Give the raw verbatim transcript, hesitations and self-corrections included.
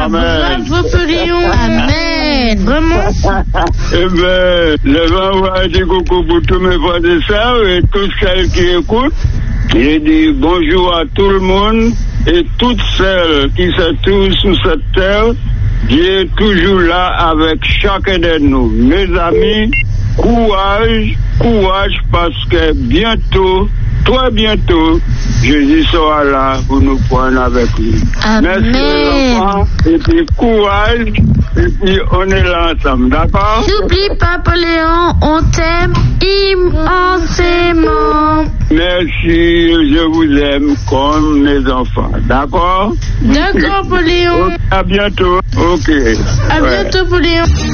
Amen. Bravo, Péléon. Amen. Vraiment. Eh bien, je vais envoyer des coucou pour tous mes frères et sœurs et tous celles qui écoutent. J'ai dit bonjour à tout le monde et toutes celles qui se trouvent sur cette terre. Dieu est toujours là avec chacun de nous. Mes amis, courage, courage parce que bientôt, très bientôt, Jésus sera là pour nous prendre avec lui. Amen. Merci les enfants, et puis courage, et puis on est là ensemble, d'accord? N'oublie pas, Péléon, on t'aime immensément. Merci, je vous aime comme mes enfants, d'accord? D'accord, Péléon. À bientôt, ok. À Ouais. bientôt, Péléon.